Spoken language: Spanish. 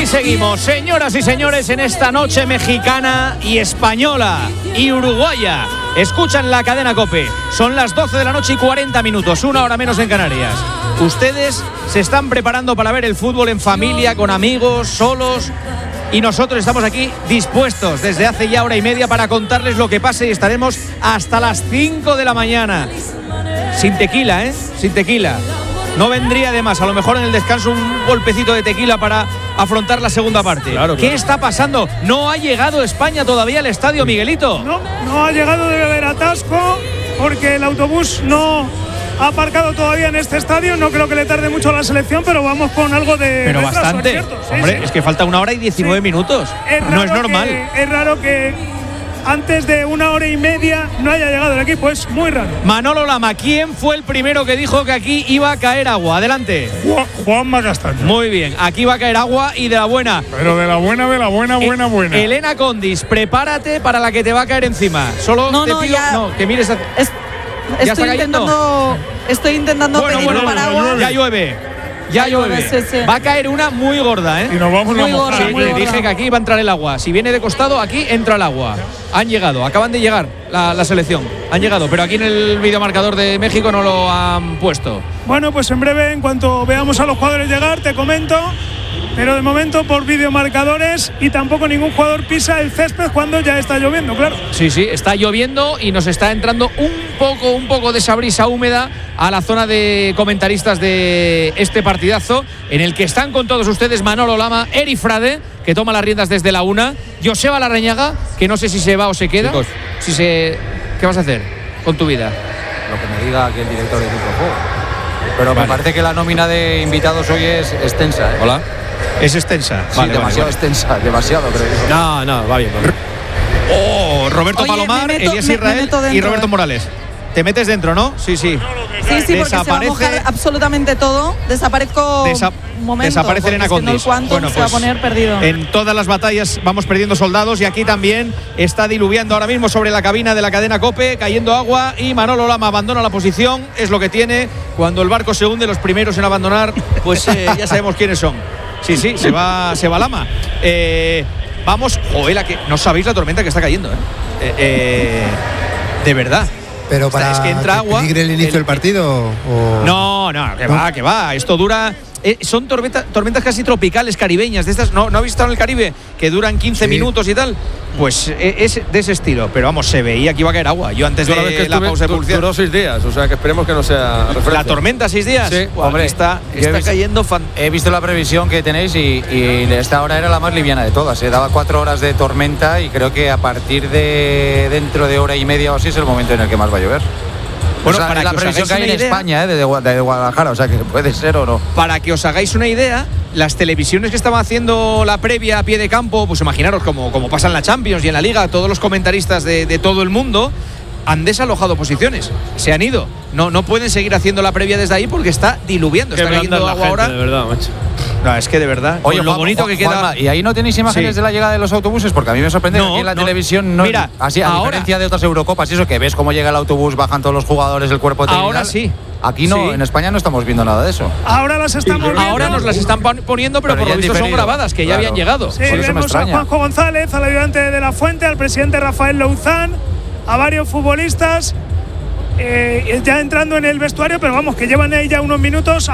seguimos, señoras y señores, en esta noche mexicana y española y uruguaya. Escuchan la cadena COPE. Son las 12 de la noche y 40 minutos, una hora menos en Canarias. Ustedes se están preparando para ver el fútbol en familia, con amigos, solos. Y nosotros estamos aquí dispuestos desde hace ya hora y media para contarles lo que pase y estaremos hasta las 5 de la mañana. Sin tequila, sin tequila. No vendría de más, a lo mejor en el descanso un golpecito de tequila para afrontar la segunda parte. Claro. ¿Qué está pasando? No ha llegado España todavía al estadio, Miguelito. No ha llegado, debe haber atasco porque el autobús no ha aparcado todavía en este estadio. No creo que le tarde mucho a la selección, pero vamos con algo de... Pero retraso, bastante. Hombre, es que falta 1 hora y 19 minutos. No es normal. Es raro que antes de 1 hora y media no haya llegado el equipo, es muy raro. Manolo Lama, ¿quién fue el primero que dijo que aquí iba a caer agua? Adelante. Juanma Castaño. Muy bien, aquí va a caer agua y de la buena. Pero de la buena, buena. Elena Condis, prepárate para la que te va a caer encima. Solo te pido que mires. Estoy intentando pedir un paraguas. Ya llueve. Sí. Va a caer una muy gorda, Y nos vamos a mojar. Sí, le dije que aquí iba a entrar el agua. Si viene de costado, aquí entra el agua. Han llegado, acaban de llegar la selección. Han llegado, pero aquí en el videomarcador de México no lo han puesto. Bueno, pues en breve, en cuanto veamos a los jugadores llegar, te comento. Pero de momento por videomarcadores, y tampoco ningún jugador pisa el césped cuando ya está lloviendo, claro. Sí, está lloviendo y nos está entrando un poco de esa brisa húmeda a la zona de comentaristas de este partidazo, en el que están con todos ustedes Manolo Lama, Eri Frade, que toma las riendas desde la 1, Joseba Larrañaga, que no sé si se va o se queda. Chicos, ¿qué vas a hacer con tu vida? Lo que me diga aquí el director de grupo. Pero me parece que la nómina de invitados hoy es extensa. Hola. Es extensa. Sí, demasiado extensa, demasiado, creo. No, va bien. Roberto Palomar, Elías Israel y Roberto Morales. Te metes dentro, ¿no? Sí. Sí, porque se va a mojar absolutamente todo. Desaparezco un momento. Desaparece Elena Condis. Se va a poner perdido. En todas las batallas vamos perdiendo soldados, y aquí también está diluviando ahora mismo sobre la cabina de la cadena COPE, cayendo agua, y Manolo Lama abandona la posición. Es lo que tiene cuando el barco se hunde. Los primeros en abandonar, pues ya sabemos quiénes son. Sí, se va Lama. Vamos, no sabéis la tormenta que está cayendo, de verdad. Pero para es que entra agua. ¿Peligre el inicio del partido? ¿O? No, que va. Esto dura. Son tormentas casi tropicales, caribeñas, de estas. ¿No habéis estado en el Caribe? Que duran 15 minutos y tal. Pues es de ese estilo. Pero vamos, se veía que iba a caer agua. Yo antes de la pausa de publicidad. Duró 6 días, o sea que esperemos que no sea referencia. ¿La tormenta 6 días? Sí. Hombre, está cayendo. He visto la previsión que tenéis y esta hora era la más liviana de todas. Daba 4 horas de tormenta y creo que a partir de dentro de hora y media o así es el momento en el que más va a llover. Bueno, para la previsión que hay en España, de Guadalajara, o sea que puede ser o no. Para que os hagáis una idea, las televisiones que estaban haciendo la previa a pie de campo, pues imaginaros como pasa en la Champions y en la Liga, todos los comentaristas de todo el mundo han desalojado posiciones, se han ido. No pueden seguir haciendo la previa desde ahí porque está diluviando, está cayendo agua ahora. De verdad, macho. No, es que de verdad. Oye, lo bonito que queda. Juanma, ¿y ahí no tenéis imágenes de la llegada de los autobuses? Porque a mí me sorprende que aquí en la televisión no. Mira, así, a diferencia de otras Eurocopas, eso que ves cómo llega el autobús, bajan todos los jugadores, el cuerpo de terminal. Ahora sí. Aquí no, en España no estamos viendo nada de eso. Ahora las estamos viendo. Ahora nos las están poniendo, pero por lo visto son grabadas, que ya habían llegado. Sí, vemos a Juanjo González, al ayudante de la Fuente, al presidente Rafael Louzán, a varios futbolistas ya entrando en el vestuario, pero vamos, que llevan ahí ya unos minutos.